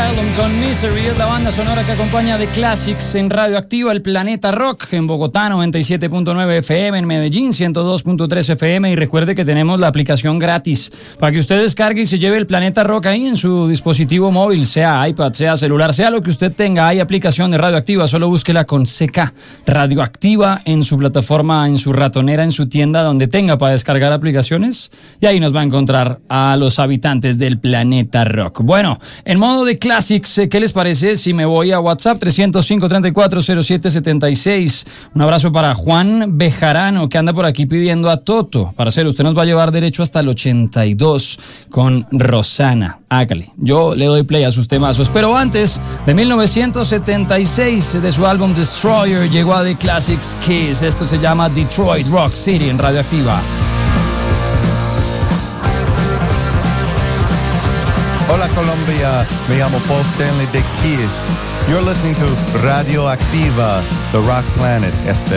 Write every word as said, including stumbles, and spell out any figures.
Asylum con Misery es la banda sonora que acompaña The Classics en Radioactiva, el Planeta Rock, en Bogotá noventa y siete punto nueve F M, en Medellín ciento dos punto tres F M, y recuerde que tenemos la aplicación gratis para que usted descargue y se lleve el Planeta Rock ahí en su dispositivo móvil, sea iPad, sea celular, sea lo que usted tenga. Hay aplicación de Radioactiva, solo búsquela con C K, Radioactiva, en su plataforma, en su ratonera, en su tienda, donde tenga para descargar aplicaciones, y ahí nos va a encontrar a los habitantes del Planeta Rock. Bueno, en modo de Classics, ¿qué les parece si me voy a WhatsApp? Tres cero cinco, treinta y cuatro cero siete setenta y seis. Un abrazo para Juan Bejarano, que anda por aquí pidiendo a Toto. Para hacer, usted nos va a llevar derecho hasta el ochenta y dos con Rosana. Hágale, yo le doy play a sus temazos. Pero antes, de mil novecientos setenta y seis, de su álbum Destroyer, llegó a The Classics Kiss. Esto se llama Detroit Rock City en Radioactiva. Hola Colombia, me llamo Paul Stanley de Kiss. You're listening to Radioactiva, the Rock Planet.